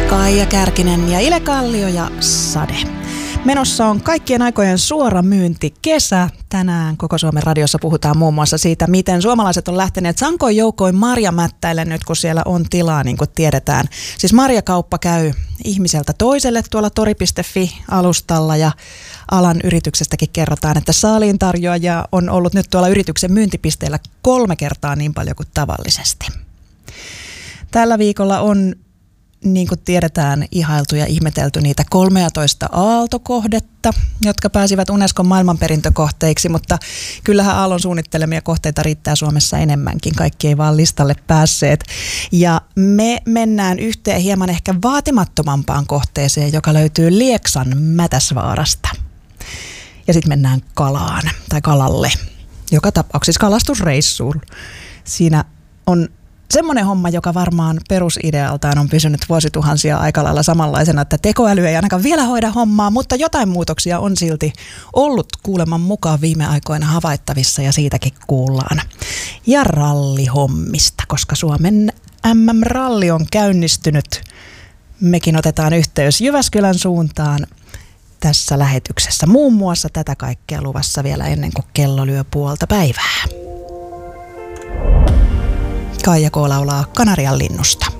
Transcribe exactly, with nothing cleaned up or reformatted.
Kaija Kärkinen ja Ile Kallio ja Sade. Menossa on kaikkien aikojen suora myynti kesä. Tänään Koko Suomen radiossa puhutaan muun muassa siitä, miten suomalaiset on lähteneet sankoin joukoin marjamättäille nyt, kun siellä on tilaa, niin kuin tiedetään. Siis marjakauppa käy ihmiseltä toiselle tuolla tori piste fi-alustalla ja alan yrityksestäkin kerrotaan, että saaliintarjoajia on ollut nyt tuolla yrityksen myyntipisteellä kolme kertaa niin paljon kuin tavallisesti. Tällä viikolla on, niin kuin tiedetään, ihailtu ja ihmetelty niitä kolmetoista aaltokohdetta, jotka pääsivät Unescon maailmanperintökohteiksi, mutta kyllähän Aallon suunnittelemia kohteita riittää Suomessa enemmänkin. Kaikki ei vaan listalle päässeet. Ja me mennään yhteen hieman ehkä vaatimattomampaan kohteeseen, joka löytyy Lieksan Mätäsvaarasta. Ja sitten mennään kalaan tai kalalle, joka tapauksessa kalastusreissuun. Siinä on semmoinen homma, joka varmaan perusidealtaan on pysynyt vuosituhansia aika lailla samanlaisena, että tekoäly ei ainakaan vielä hoida hommaa, mutta jotain muutoksia on silti ollut kuuleman mukaan viime aikoina havaittavissa ja siitäkin kuullaan. Ja rallihommista, koska Suomen äm äm-ralli on käynnistynyt. Mekin otetaan yhteys Jyväskylän suuntaan tässä lähetyksessä. Muun muassa tätä kaikkea luvassa vielä ennen kuin kello lyö puolta päivää. Kaija K. laulaa Kanarian linnusta.